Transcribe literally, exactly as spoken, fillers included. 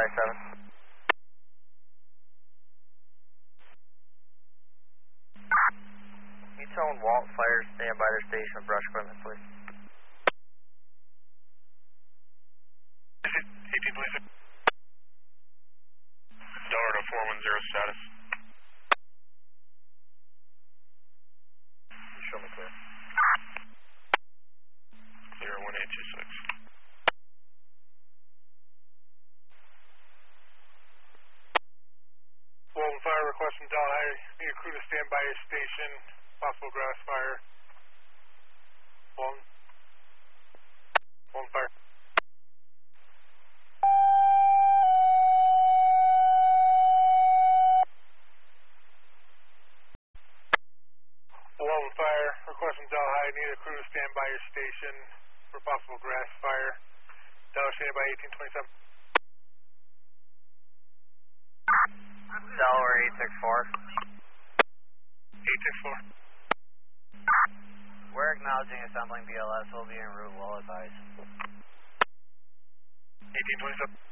I seven. Can you tell when Walt Fire stand by their station with brush equipment, please? eighteen twenty-six. Delaware to four one zero status. Show me clear. zero one eight two six. Walton Fire request from Delhi. Need a crew to stand by your station. Possible grass fire. Walton. Walton Fire. Walton Fire request from Delhi. Need a crew to stand by your station for possible grass fire. Delhi stand by eighteen twenty-seven. Delaware eight six four. eight six four. We're acknowledging assembling B L S. We'll be en route, well advised. eighteen twenty-seven.